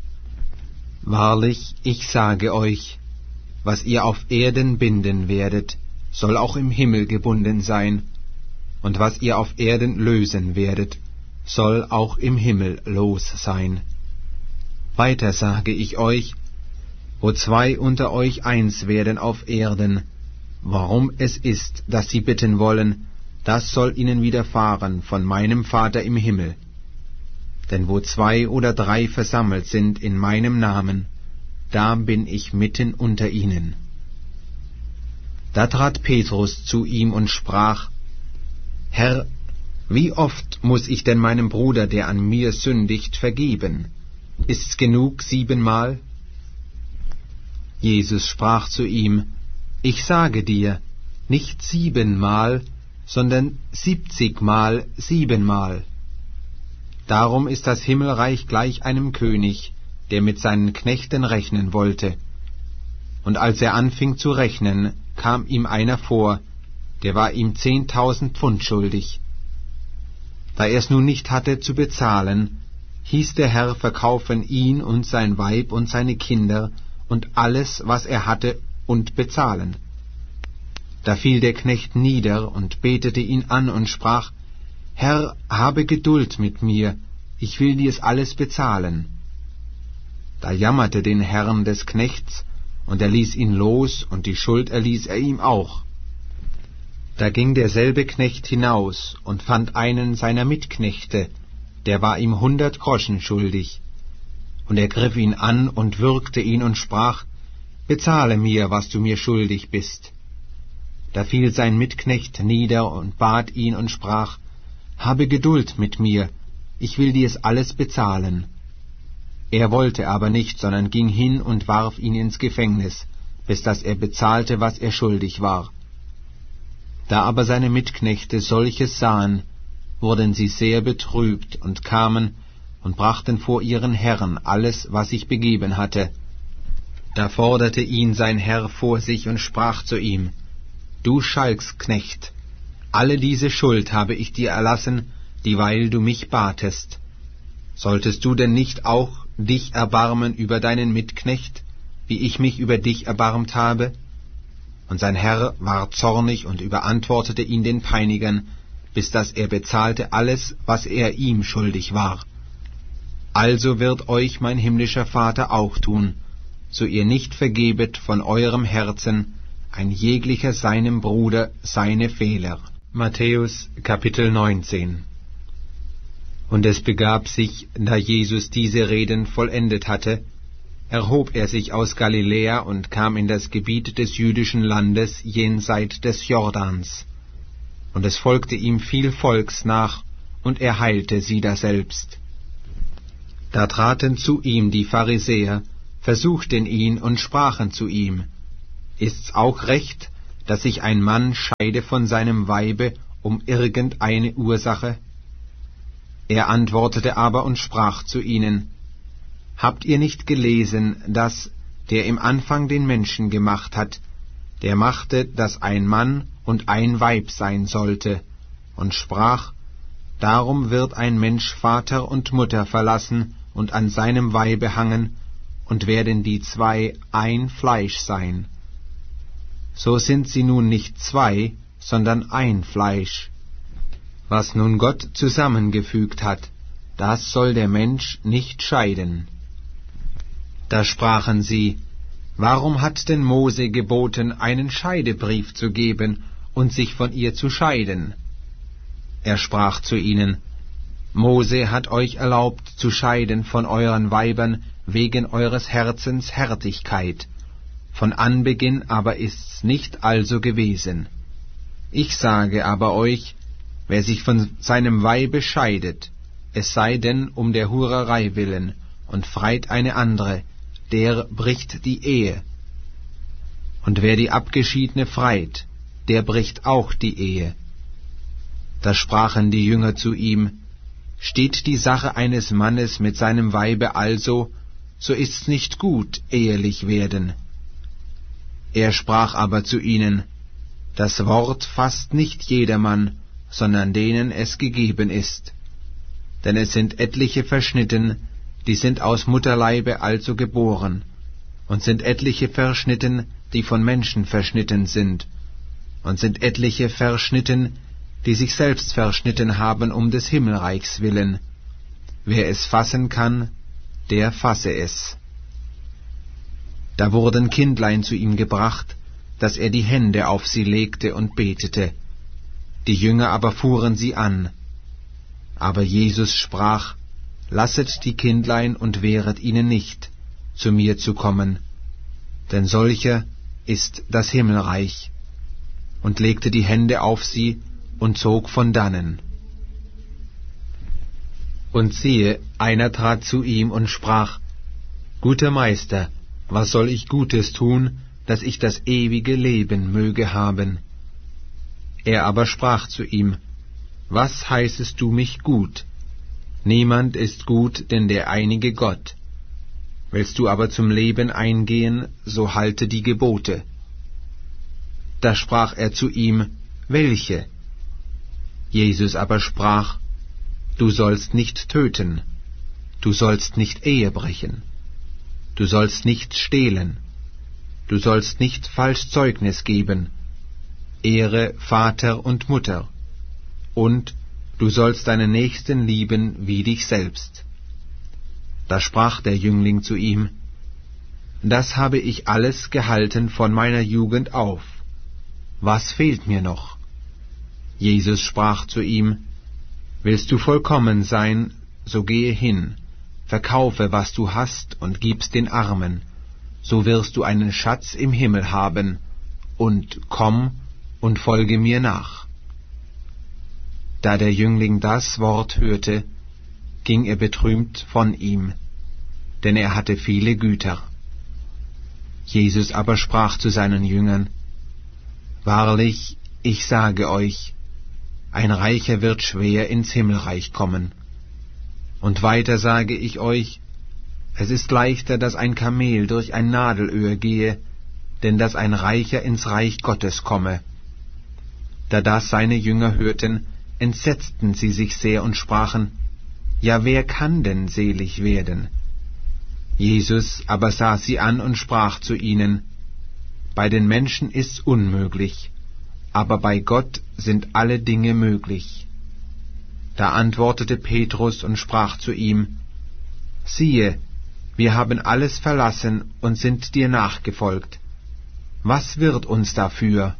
Speaker 1: Wahrlich, ich sage euch, was ihr auf Erden binden werdet, soll auch im Himmel gebunden sein, und was ihr auf Erden lösen werdet, soll auch im Himmel los sein. Weiter sage ich euch, wo zwei unter euch eins werden auf Erden, warum es ist, dass sie bitten wollen, das soll ihnen widerfahren von meinem Vater im Himmel. Denn wo zwei oder drei versammelt sind in meinem Namen, da bin ich mitten unter ihnen. Da trat Petrus zu ihm und sprach, Herr, wie oft muß ich denn meinem Bruder, der an mir sündigt, vergeben? Ist's genug siebenmal? Jesus sprach zu ihm, Ich sage dir, nicht siebenmal, sondern siebzigmal siebenmal. Darum ist das Himmelreich gleich einem König, der mit seinen Knechten rechnen wollte. Und als er anfing zu rechnen, kam ihm einer vor, der war ihm zehntausend Pfund schuldig. Da er's nun nicht hatte zu bezahlen, hieß der Herr verkaufen ihn und sein Weib und seine Kinder und alles, was er hatte, und bezahlen. Da fiel der Knecht nieder und betete ihn an und sprach, Herr, habe Geduld mit mir, ich will dir's alles bezahlen. Da jammerte den Herrn des Knechts, und er ließ ihn los, und die Schuld erließ er ihm auch. Da ging derselbe Knecht hinaus und fand einen seiner Mitknechte, der war ihm hundert Groschen schuldig. Und er griff ihn an und würgte ihn und sprach, Bezahle mir, was du mir schuldig bist. Da fiel sein Mitknecht nieder und bat ihn und sprach, Habe Geduld mit mir, ich will dir's alles bezahlen. Er wollte aber nicht, sondern ging hin und warf ihn ins Gefängnis, bis dass er bezahlte, was er schuldig war. Da aber seine Mitknechte solches sahen, wurden sie sehr betrübt und kamen und brachten vor ihren Herrn alles, was sich begeben hatte. Da forderte ihn sein Herr vor sich und sprach zu ihm, Du Schalksknecht, alle diese Schuld habe ich dir erlassen, dieweil du mich batest. Solltest du denn nicht auch dich erbarmen über deinen Mitknecht, wie ich mich über dich erbarmt habe? Und sein Herr war zornig und überantwortete ihn den Peinigern, bis dass er bezahlte alles, was er ihm schuldig war. Also wird euch mein himmlischer Vater auch tun, so ihr nicht vergebet von eurem Herzen, ein jeglicher seinem Bruder seine Fehler. Matthäus Kapitel neunzehn. Und es begab sich, da Jesus diese Reden vollendet hatte, erhob er sich aus Galiläa und kam in das Gebiet des jüdischen Landes jenseit des Jordans. Und es folgte ihm viel Volks nach, und er heilte sie daselbst. Da traten zu ihm die Pharisäer, versuchten ihn und sprachen zu ihm, »Ist's auch recht, dass sich ein Mann scheide von seinem Weibe um irgendeine Ursache?« Er antwortete aber und sprach zu ihnen, »Habt ihr nicht gelesen, dass, der im Anfang den Menschen gemacht hat, der machte, dass ein Mann und ein Weib sein sollte, und sprach, darum wird ein Mensch Vater und Mutter verlassen und an seinem Weibe hangen, und werden die zwei ein Fleisch sein. So sind sie nun nicht zwei, sondern ein Fleisch. Was nun Gott zusammengefügt hat, das soll der Mensch nicht scheiden.« Da sprachen sie, »Warum hat denn Mose geboten, einen Scheidebrief zu geben und sich von ihr zu scheiden?« Er sprach zu ihnen, »Mose hat euch erlaubt, zu scheiden von euren Weibern wegen eures Herzens Härtigkeit. Von Anbeginn aber ist's nicht also gewesen. Ich sage aber euch, wer sich von seinem Weibe scheidet, es sei denn um der Hurerei willen, und freit eine andere, der bricht die Ehe. Und wer die Abgeschiedene freit, der bricht auch die Ehe.« Da sprachen die Jünger zu ihm, »Steht die Sache eines Mannes mit seinem Weibe also, so ist's nicht gut, ehelich werden.« Er sprach aber zu ihnen, »Das Wort fasst nicht jedermann, sondern denen es gegeben ist. Denn es sind etliche verschnitten, die sind aus Mutterleibe also geboren, und sind etliche verschnitten, die von Menschen verschnitten sind, und sind etliche verschnitten, die sich selbst verschnitten haben um des Himmelreichs willen. Wer es fassen kann, der fasse es.« Da wurden Kindlein zu ihm gebracht, dass er die Hände auf sie legte und betete. Die Jünger aber fuhren sie an. Aber Jesus sprach, »Lasset die Kindlein und wehret ihnen nicht, zu mir zu kommen, denn solcher ist das Himmelreich«, und legte die Hände auf sie und zog von dannen. Und siehe, einer trat zu ihm und sprach, »Guter Meister, was soll ich Gutes tun, dass ich das ewige Leben möge haben?« Er aber sprach zu ihm, »Was heißest du mich gut? Niemand ist gut, denn der einige Gott. Willst du aber zum Leben eingehen, so halte die Gebote.« Da sprach er zu ihm, »Welche?« Jesus aber sprach, »Du sollst nicht töten, du sollst nicht Ehe brechen, du sollst nicht stehlen, du sollst nicht falsch Zeugnis geben, ehre Vater und Mutter, und du sollst deinen Nächsten lieben wie dich selbst.« Da sprach der Jüngling zu ihm, »Das habe ich alles gehalten von meiner Jugend auf. Was fehlt mir noch?« Jesus sprach zu ihm, »Willst du vollkommen sein, so gehe hin, verkaufe, was du hast, und gib's den Armen, so wirst du einen Schatz im Himmel haben, und komm und folge mir nach.« Da der Jüngling das Wort hörte, ging er betrübt von ihm, denn er hatte viele Güter. Jesus aber sprach zu seinen Jüngern, »Wahrlich, ich sage euch, ein Reicher wird schwer ins Himmelreich kommen. Und weiter sage ich euch, es ist leichter, dass ein Kamel durch ein Nadelöhr gehe, denn dass ein Reicher ins Reich Gottes komme.« Da das seine Jünger hörten, entsetzten sie sich sehr und sprachen, »Ja, wer kann denn selig werden?« Jesus aber sah sie an und sprach zu ihnen, »Bei den Menschen ist's unmöglich, aber bei Gott sind alle Dinge möglich.« Da antwortete Petrus und sprach zu ihm, »Siehe, wir haben alles verlassen und sind dir nachgefolgt. Was wird uns dafür?«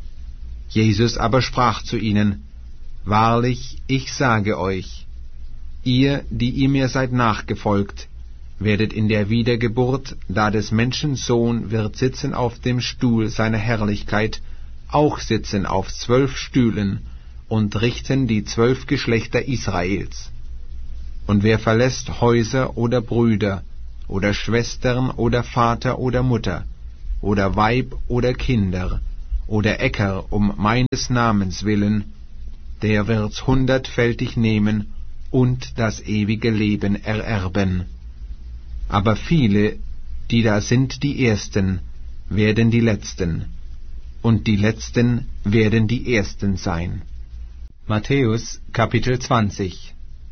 Speaker 1: Jesus aber sprach zu ihnen, »Wahrlich, ich sage euch, ihr, die ihr mir seid nachgefolgt, werdet in der Wiedergeburt, da des Menschen Sohn wird sitzen auf dem Stuhl seiner Herrlichkeit, auch sitzen auf zwölf Stühlen und richten die zwölf Geschlechter Israels. Und wer verlässt Häuser oder Brüder oder Schwestern oder Vater oder Mutter oder Weib oder Kinder oder Äcker um meines Namens willen, der wird's hundertfältig nehmen und das ewige Leben ererben. Aber viele, die da sind die Ersten, werden die Letzten, und die Letzten werden die Ersten sein. Matthäus Kapitel zwanzig.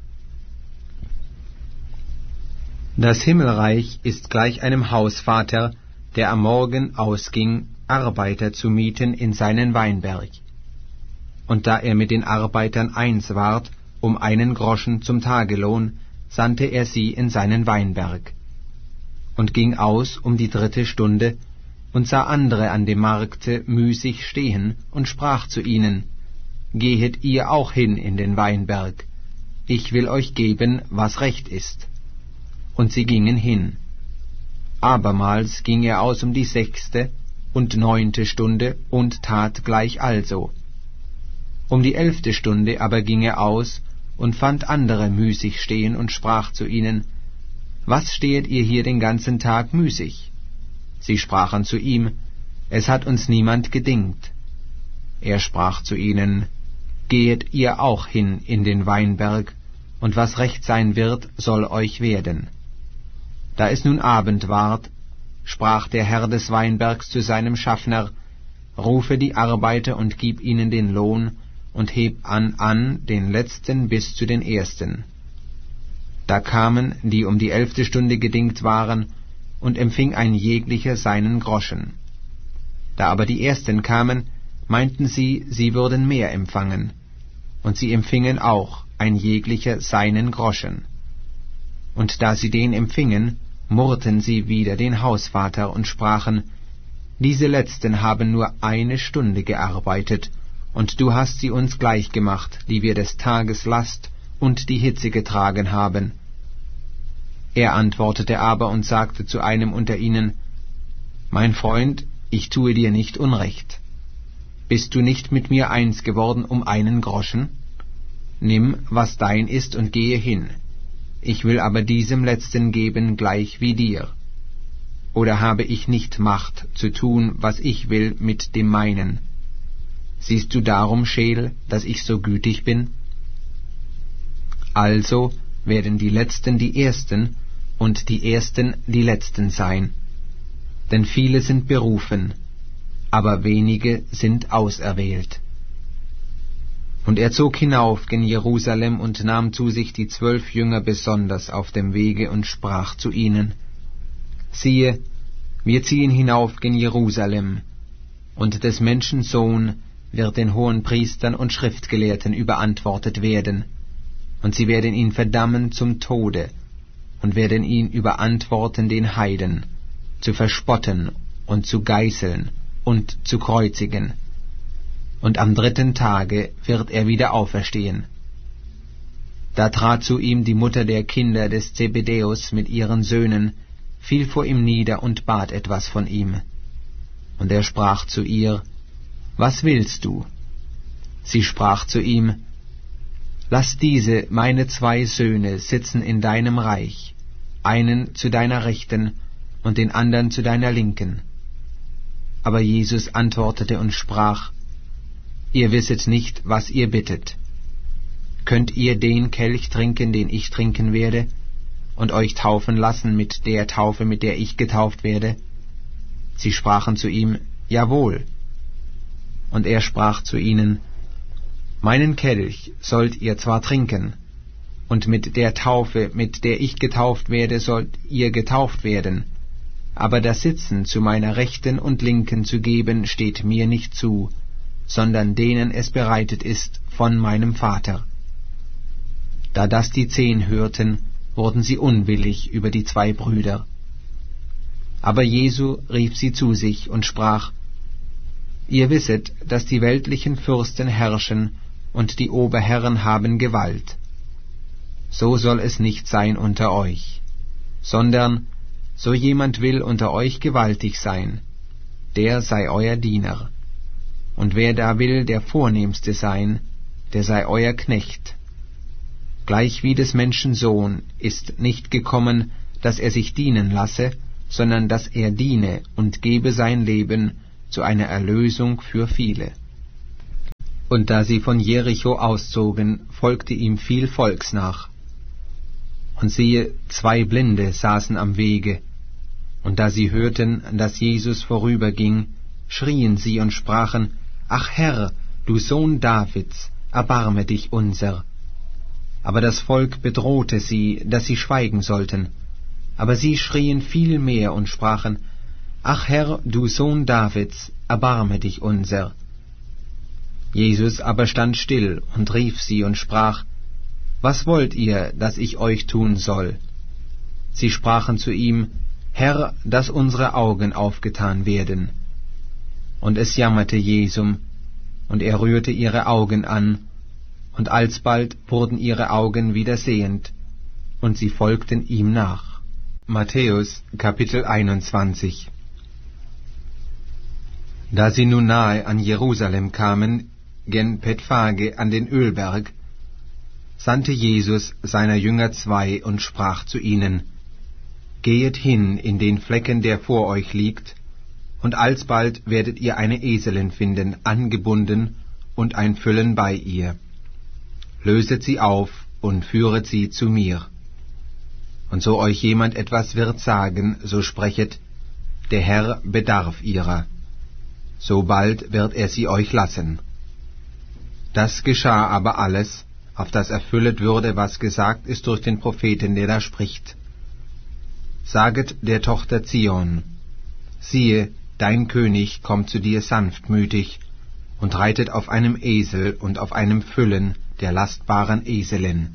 Speaker 1: Das Himmelreich ist gleich einem Hausvater, der am Morgen ausging, Arbeiter zu mieten in seinen Weinberg. Und da er mit den Arbeitern eins ward, um einen Groschen zum Tagelohn, sandte er sie in seinen Weinberg. Und ging aus um die dritte Stunde, und sah andere an dem Markte müßig stehen, und sprach zu ihnen, Gehet ihr auch hin in den Weinberg, ich will euch geben, was recht ist. Und sie gingen hin. Abermals ging er aus um die sechste und neunte Stunde und tat gleich also. Um die elfte Stunde aber ging er aus und fand andere müßig stehen und sprach zu ihnen, Was stehet ihr hier den ganzen Tag müßig? Sie sprachen zu ihm, Es hat uns niemand gedingt. Er sprach zu ihnen, Gehet ihr auch hin in den Weinberg, und was recht sein wird, soll euch werden. Da es nun Abend ward, sprach der Herr des Weinbergs zu seinem Schaffner, Rufe die Arbeiter und gib ihnen den Lohn, und heb an an den letzten bis zu den ersten. Da kamen, die um die elfte Stunde gedingt waren, und empfing ein jeglicher seinen Groschen. Da aber die ersten kamen, meinten sie, sie würden mehr empfangen, und sie empfingen auch ein jeglicher seinen Groschen. Und da sie den empfingen, murrten sie wider den Hausvater und sprachen, Diese Letzten haben nur eine Stunde gearbeitet, und du hast sie uns gleichgemacht, die wir des Tages Last und die Hitze getragen haben. Er antwortete aber und sagte zu einem unter ihnen, Mein Freund, ich tue dir nicht Unrecht. Bist du nicht mit mir eins geworden um einen Groschen? Nimm, was dein ist, und gehe hin. Ich will aber diesem Letzten geben gleich wie dir. Oder habe ich nicht Macht, zu tun, was ich will mit dem meinen? Siehst du darum, Scheel, dass ich so gütig bin? Also werden die Letzten die Ersten, und die Ersten die Letzten sein. Denn viele sind berufen, aber wenige sind auserwählt. Und er zog hinauf gen Jerusalem und nahm zu sich die zwölf Jünger besonders auf dem Wege und sprach zu ihnen, Siehe, wir ziehen hinauf gen Jerusalem, und des Menschen Sohn wird den Hohenpriestern und Schriftgelehrten überantwortet werden, und sie werden ihn verdammen zum Tode, und werden ihn überantworten den Heiden, zu verspotten und zu geißeln und zu kreuzigen. Und am dritten Tage wird er wieder auferstehen. Da trat zu ihm die Mutter der Kinder des Zebedäus mit ihren Söhnen, fiel vor ihm nieder und bat etwas von ihm. Und er sprach zu ihr, Was willst du? Sie sprach zu ihm, Lass diese, meine zwei Söhne, sitzen in deinem Reich, einen zu deiner Rechten und den andern zu deiner Linken. Aber Jesus antwortete und sprach, Ihr wisset nicht, was ihr bittet. Könnt ihr den Kelch trinken, den ich trinken werde, und euch taufen lassen mit der Taufe, mit der ich getauft werde? Sie sprachen zu ihm, Jawohl. Und er sprach zu ihnen, Meinen Kelch sollt ihr zwar trinken, und mit der Taufe, mit der ich getauft werde, sollt ihr getauft werden, aber das Sitzen zu meiner Rechten und Linken zu geben, steht mir nicht zu, sondern denen es bereitet ist von meinem Vater. Da das die Zehn hörten, wurden sie unwillig über die zwei Brüder. Aber Jesu rief sie zu sich und sprach, Ihr wisset, dass die weltlichen Fürsten herrschen, und die Oberherren haben Gewalt. So soll es nicht sein unter euch, sondern, so jemand will unter euch gewaltig sein, der sei euer Diener. Und wer da will der Vornehmste sein, der sei euer Knecht. Gleichwie des Menschen Sohn ist nicht gekommen, dass er sich dienen lasse, sondern dass er diene und gebe sein Leben zu einer Erlösung für viele. Und da sie von Jericho auszogen, folgte ihm viel Volks nach. Und siehe, zwei Blinde saßen am Wege, und da sie hörten, dass Jesus vorüberging, schrien sie und sprachen: Ach Herr, du Sohn Davids, erbarme dich unser. Aber das Volk bedrohte sie, dass sie schweigen sollten. Aber sie schrien viel mehr und sprachen: Ach Herr, du Sohn Davids, erbarme dich unser. Jesus aber stand still und rief sie und sprach: Was wollt ihr, dass ich euch tun soll? Sie sprachen zu ihm: Herr, dass unsere Augen aufgetan werden. Und es jammerte Jesum, und er rührte ihre Augen an, und alsbald wurden ihre Augen wieder sehend, und sie folgten ihm nach. Matthäus Kapitel einundzwanzig. Da sie nun nahe an Jerusalem kamen, gen Bethphage an den Ölberg, sandte Jesus seiner Jünger zwei und sprach zu ihnen: Gehet hin in den Flecken, der vor euch liegt, und alsbald werdet ihr eine Eselin finden, angebunden, und ein Füllen bei ihr. Löset sie auf und führet sie zu mir. Und so euch jemand etwas wird sagen, so sprechet: Der Herr bedarf ihrer. So bald wird er sie euch lassen. Das geschah aber alles, auf das erfüllet würde, was gesagt ist durch den Propheten, der da spricht: Saget der Tochter Zion: Siehe, dein König kommt zu dir sanftmütig und reitet auf einem Esel und auf einem Füllen der lastbaren Eselin.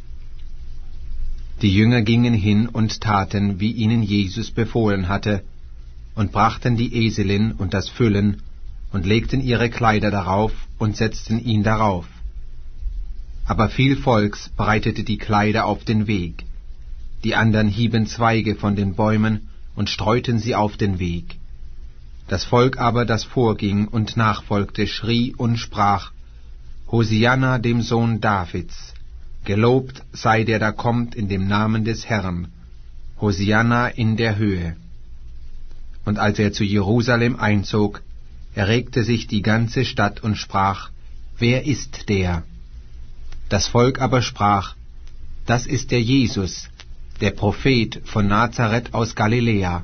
Speaker 1: Die Jünger gingen hin und taten, wie ihnen Jesus befohlen hatte, und brachten die Eselin und das Füllen und legten ihre Kleider darauf und setzten ihn darauf. Aber viel Volks breitete die Kleider auf den Weg. Die andern hieben Zweige von den Bäumen und streuten sie auf den Weg. Das Volk aber, das vorging und nachfolgte, schrie und sprach: Hosianna dem Sohn Davids, gelobt sei der da kommt in dem Namen des Herrn, Hosianna in der Höhe. Und als er zu Jerusalem einzog, erregte sich die ganze Stadt und sprach: Wer ist der? Das Volk aber sprach: Das ist der Jesus, der Prophet von Nazareth aus Galiläa.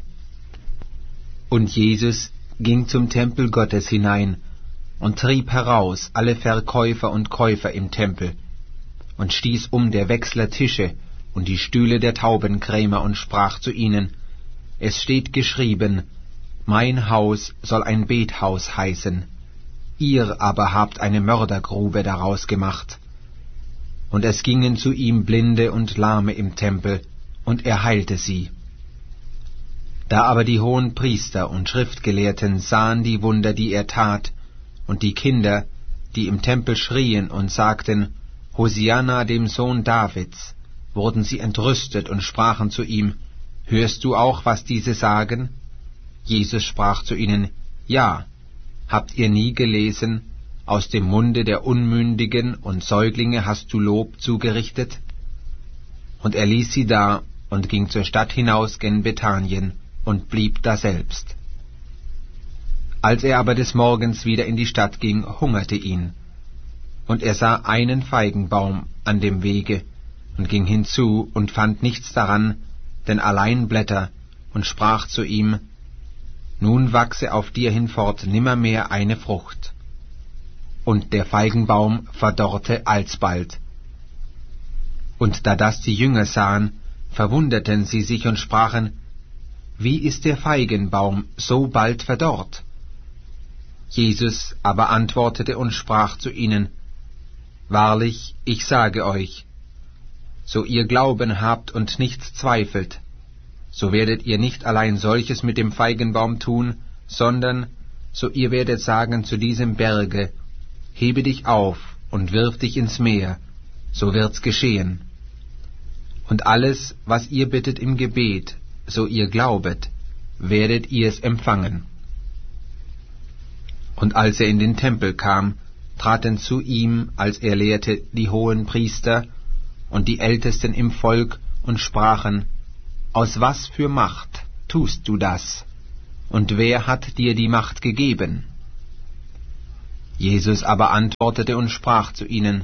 Speaker 1: Und Jesus ging zum Tempel Gottes hinein und trieb heraus alle Verkäufer und Käufer im Tempel und stieß um der Wechsler Tische und die Stühle der Taubenkrämer und sprach zu ihnen: Es steht geschrieben, mein Haus soll ein Bethaus heißen, ihr aber habt eine Mördergrube daraus gemacht. Und es gingen zu ihm Blinde und Lahme im Tempel, und er heilte sie. Da aber die hohen Priester und Schriftgelehrten sahen die Wunder, die er tat, und die Kinder, die im Tempel schrien und sagten: Hosianna dem Sohn Davids, wurden sie entrüstet und sprachen zu ihm: Hörst du auch, was diese sagen? Jesus sprach zu ihnen: Ja, habt ihr nie gelesen, aus dem Munde der Unmündigen und Säuglinge hast du Lob zugerichtet? Und er ließ sie da und ging zur Stadt hinaus gen Bethanien und blieb daselbst. Als er aber des Morgens wieder in die Stadt ging, hungerte ihn. Und er sah einen Feigenbaum an dem Wege und ging hinzu und fand nichts daran, denn allein Blätter, und sprach zu ihm: Nun wachse auf dir hinfort nimmermehr eine Frucht. Und der Feigenbaum verdorrte alsbald. Und da das die Jünger sahen, verwunderten sie sich und sprachen: Wie ist der Feigenbaum so bald verdorrt? Jesus aber antwortete und sprach zu ihnen: Wahrlich, ich sage euch, so ihr Glauben habt und nichts zweifelt, so werdet ihr nicht allein solches mit dem Feigenbaum tun, sondern so ihr werdet sagen zu diesem Berge: Hebe dich auf und wirf dich ins Meer, so wird's geschehen. Und alles, was ihr bittet im Gebet, so ihr glaubet, werdet ihr es empfangen. Und als er in den Tempel kam, traten zu ihm, als er lehrte, die hohen Priester und die Ältesten im Volk und sprachen: Aus was für Macht tust du das? Und wer hat dir die Macht gegeben? Jesus aber antwortete und sprach zu ihnen: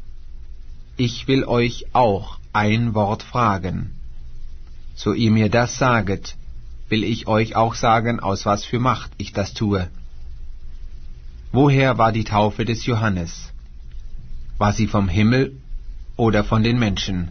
Speaker 1: Ich will euch auch ein Wort fragen. So ihr mir das saget, will ich euch auch sagen, aus was für Macht ich das tue. Woher war die Taufe des Johannes? War sie vom Himmel oder von den Menschen?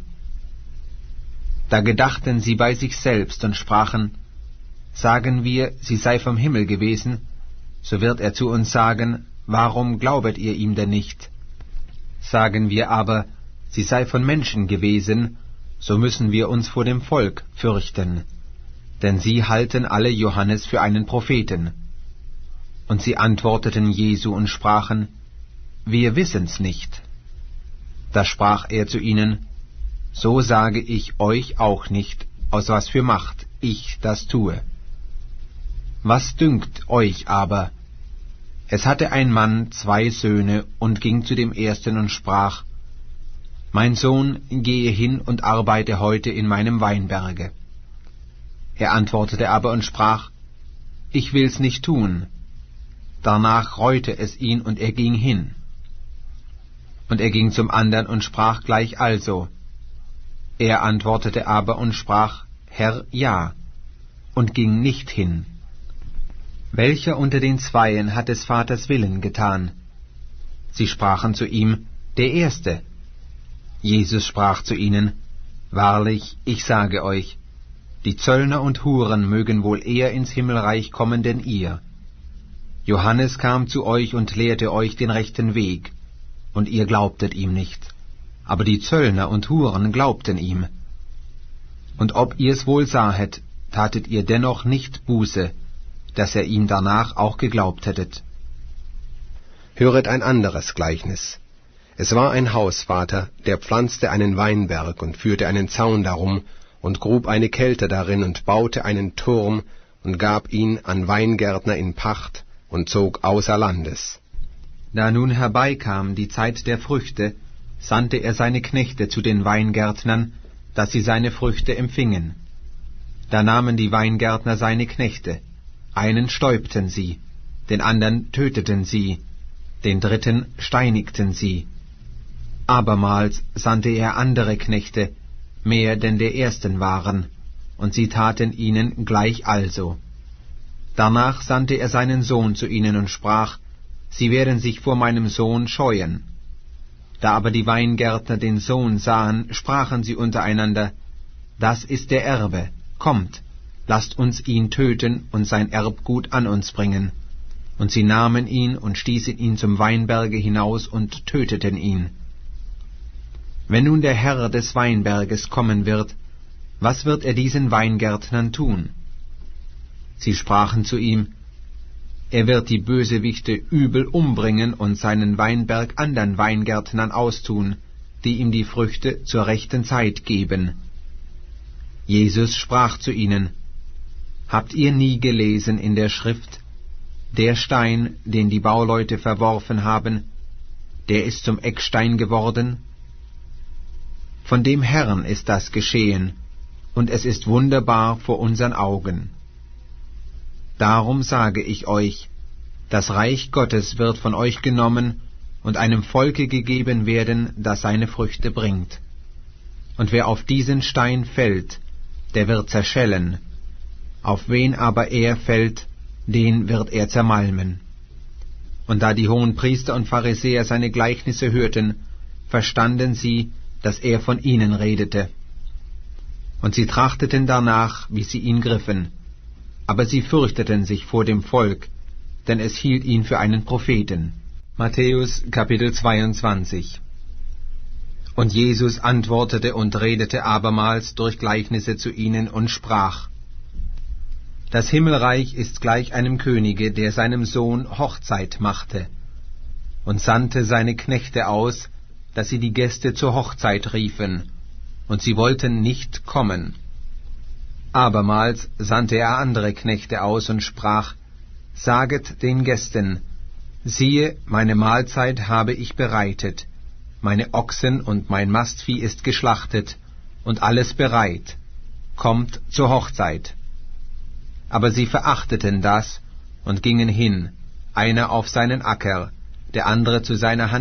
Speaker 1: Da gedachten sie bei sich selbst und sprachen: Sagen wir, sie sei vom Himmel gewesen, so wird er zu uns sagen: Warum glaubet ihr ihm denn nicht? Sagen wir aber, sie sei von Menschen gewesen, so müssen wir uns vor dem Volk fürchten, denn sie halten alle Johannes für einen Propheten. Und sie antworteten Jesu und sprachen: Wir wissen's nicht. Da sprach er zu ihnen: So sage ich euch auch nicht, aus was für Macht ich das tue. Was dünkt euch aber? Es hatte ein Mann zwei Söhne und ging zu dem ersten und sprach: Mein Sohn, gehe hin und arbeite heute in meinem Weinberge. Er antwortete aber und sprach: Ich will's nicht tun. Danach reute es ihn, und er ging hin. Und er ging zum andern und sprach gleich also. Er antwortete aber und sprach: Herr, ja, und ging nicht hin. Welcher unter den Zweien hat des Vaters Willen getan? Sie sprachen zu ihm: Der Erste. Jesus sprach zu ihnen: Wahrlich, ich sage euch, die Zöllner und Huren mögen wohl eher ins Himmelreich kommen denn ihr. Johannes kam zu euch und lehrte euch den rechten Weg, und ihr glaubtet ihm nicht, aber die Zöllner und Huren glaubten ihm. Und ob ihr's wohl sahet, tatet ihr dennoch nicht Buße, dass er ihm danach auch geglaubt hättet.
Speaker 2: Höret ein anderes Gleichnis. Es war ein Hausvater, der pflanzte einen Weinberg und führte einen Zaun darum und grub eine Kelter darin und baute einen Turm und gab ihn an Weingärtner in Pacht und zog außer Landes.
Speaker 1: Da nun herbeikam die Zeit der Früchte, sandte er seine Knechte zu den Weingärtnern, dass sie seine Früchte empfingen. Da nahmen die Weingärtner seine Knechte, einen stäubten sie, den andern töteten sie, den dritten steinigten sie. Abermals sandte er andere Knechte, mehr denn der ersten waren, und sie taten ihnen gleich also. Danach sandte er seinen Sohn zu ihnen und sprach: Sie werden sich vor meinem Sohn scheuen. Da aber die Weingärtner den Sohn sahen, sprachen sie untereinander: Das ist der Erbe, kommt, lasst uns ihn töten und sein Erbgut an uns bringen. Und sie nahmen ihn und stießen ihn zum Weinberge hinaus und töteten ihn. Wenn nun der Herr des Weinberges kommen wird, was wird er diesen Weingärtnern tun? Sie sprachen zu ihm: Er wird die Bösewichte übel umbringen und seinen Weinberg andern Weingärtnern austun, die ihm die Früchte zur rechten Zeit geben. Jesus sprach zu ihnen: Habt ihr nie gelesen in der Schrift: Der Stein, den die Bauleute verworfen haben, der ist zum Eckstein geworden? Von dem Herrn ist das geschehen, und es ist wunderbar vor unseren Augen. Darum sage ich euch, das Reich Gottes wird von euch genommen und einem Volke gegeben werden, das seine Früchte bringt. Und wer auf diesen Stein fällt, der wird zerschellen, auf wen aber er fällt, den wird er zermalmen. Und da die Hohenpriester und Pharisäer seine Gleichnisse hörten, verstanden sie, dass er von ihnen redete. Und sie trachteten danach, wie sie ihn griffen, aber sie fürchteten sich vor dem Volk, denn es hielt ihn für einen Propheten. Matthäus Kapitel zweiundzwanzig. Und Jesus antwortete und redete abermals durch Gleichnisse zu ihnen und sprach: Das Himmelreich ist gleich einem Könige, der seinem Sohn Hochzeit machte, und sandte seine Knechte aus, dass sie die Gäste zur Hochzeit riefen, und sie wollten nicht kommen. Abermals sandte er andere Knechte aus und sprach: Saget den Gästen, siehe, meine Mahlzeit habe ich bereitet, meine Ochsen und mein Mastvieh ist geschlachtet, und alles bereit, kommt zur Hochzeit. Aber sie verachteten das und gingen hin, einer auf seinen Acker, der andere zu seiner